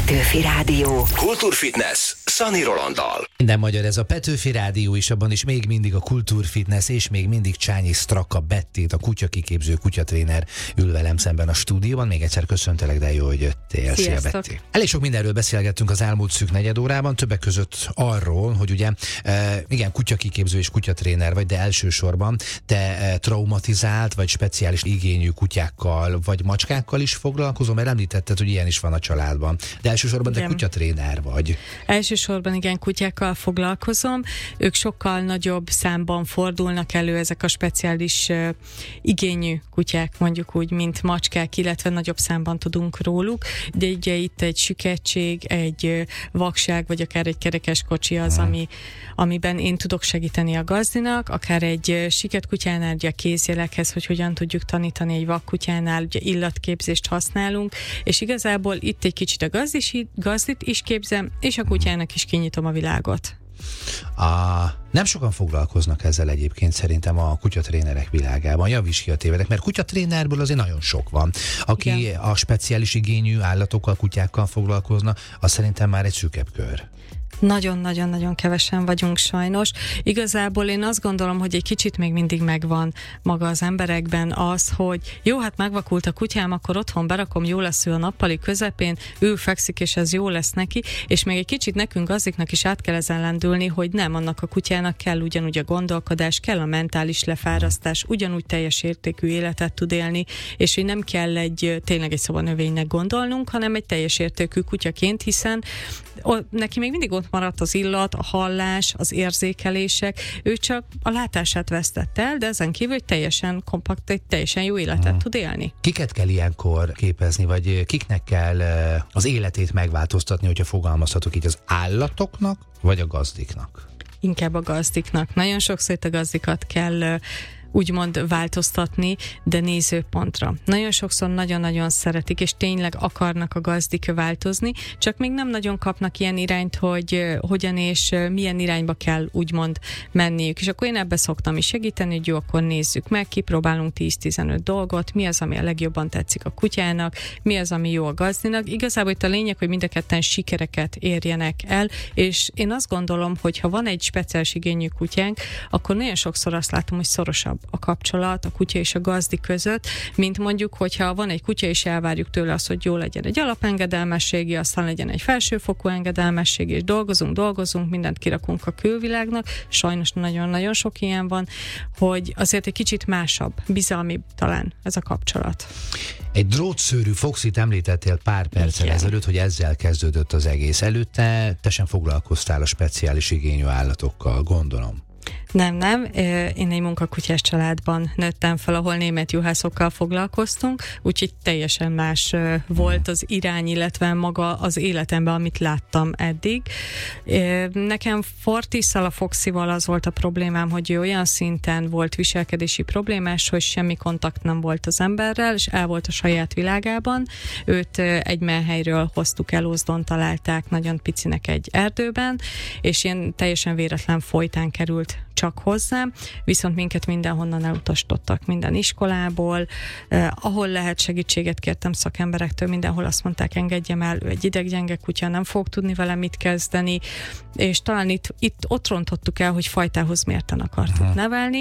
Petőfi Rádió. Kultúrfitness Szani Rolanddal. Minden magyar, ez a Petőfi Rádió is, abban is még mindig a kultúrfitness, és még mindig Csányi Straka Bettét, a kutyakiképző kutyatréner ül velem szemben a stúdióban. Még egyszer köszöntelek, de jó, hogy jöttél. Szia, Betty. Elég sok mindenről beszélgettünk az elmúlt szűk negyed órában, többek között arról, hogy ugye igen, kutyakiképző és kutyatréner vagy, de elsősorban te traumatizált vagy speciális igényű kutyákkal vagy macskákkal is foglalkozom, mert említetted, hogy ilyen is van a családban. De elsősorban te kutyatréner vagy. Elsősorban igen, kutyákkal foglalkozom. Ők sokkal nagyobb számban fordulnak elő, ezek a speciális igényű kutyák, mondjuk úgy, mint macskák, illetve nagyobb számban tudunk róluk. De ugye itt egy süketség, egy vakság, vagy akár egy kerekes kocsi az, amiben én tudok segíteni a gazdinak, akár egy siket kutyánál, ugye a kézjelekhez, hogy hogyan tudjuk tanítani egy vakkutyánál, ugye illatképzést használunk, és igazából itt egy kicsit a gazdit is képzem, és a kutyának is kinyitom a világot. Nem sokan foglalkoznak ezzel egyébként szerintem a kutyatrénerek világában. Javíts ki a tévedek, mert kutyatrénerből azért nagyon sok van. Aki igen, a speciális igényű állatokkal, kutyákkal foglalkozna, az szerintem már egy szűkebb kör. Nagyon-nagyon-nagyon kevesen vagyunk sajnos. Igazából én azt gondolom, hogy egy kicsit még mindig megvan maga az emberekben az, hogy jó, hát megvakult a kutyám, akkor otthon berakom, jó lesz ő a nappali közepén, ő fekszik, és ez jó lesz neki, és még egy kicsit nekünk gazdiknak is át kell ezen lendülni, hogy nem, annak a kutyának kell ugyanúgy a gondolkodás, kell a mentális lefárasztás, ugyanúgy teljes értékű életet tud élni, és hogy nem kell tényleg egy szobanövénynek gondolnunk, hanem egy teljes értékű kutyaként, hiszen neki még mindig ott maradt az illat, a hallás, az érzékelések, ő csak a látását vesztette el, de ezen kívül teljesen kompakt, egy teljesen jó életet tud élni. Kiket kell ilyenkor képezni, vagy kiknek kell az életét megváltoztatni, hogyha fogalmazhatok így, az állatoknak, vagy a gazdiknak? Inkább a gazdiknak. Nagyon sokszor itt a gazdikat kell úgymond változtatni, de nézőpontra. Nagyon sokszor nagyon-nagyon szeretik, és tényleg akarnak a gazdik változni, csak még nem nagyon kapnak ilyen irányt, hogy hogyan és milyen irányba kell úgymond menniük. És akkor én ebbe szoktam is segíteni, hogy jó, akkor nézzük meg, kipróbálunk 10-15 dolgot, mi az, ami a legjobban tetszik a kutyának, mi az, ami jó a gazdinak. Igazából itt a lényeg, hogy mind a ketten sikereket érjenek el, és én azt gondolom, hogy ha van egy speciális igényű kutyánk, akkor nagyon sokszor azt látom, hogy szorosabb a kapcsolat a kutya és a gazdi között, mint mondjuk, hogyha van egy kutya, és elvárjuk tőle azt, hogy jó legyen egy alapengedelmességi, aztán legyen egy felsőfokú engedelmességi, és dolgozunk, mindent kirakunk a külvilágnak. Sajnos nagyon-nagyon sok ilyen van, hogy azért egy kicsit másabb, bizalmibb talán ez a kapcsolat. Egy drótszőrű Foxit említettél pár perccel ezelőtt, hogy ezzel kezdődött az egész. Előtte te sem foglalkoztál a speciális igényű állatokkal, gondolom. Nem. Én egy munkakutyás családban nőttem fel, ahol német juhászokkal foglalkoztunk, úgyhogy teljesen más volt az irány, illetve maga az életemben, amit láttam eddig. Nekem Fortisszal, a Foxival az volt a problémám, hogy ő olyan szinten volt viselkedési problémás, hogy semmi kontakt nem volt az emberrel, és el volt a saját világában. Őt egy menhelyről hoztuk el, Ózdon találták, nagyon picinek egy erdőben, és ilyen teljesen véletlen folytán került csak hozzám, viszont minket mindenhonnan elutasítottak, minden iskolából, ahol lehet segítséget kértem szakemberektől, mindenhol azt mondták, engedjem el, ő egy ideggyenge kutya, nem fog tudni vele mit kezdeni, és talán ott rontottuk el, hogy fajtához mérten akartuk nevelni,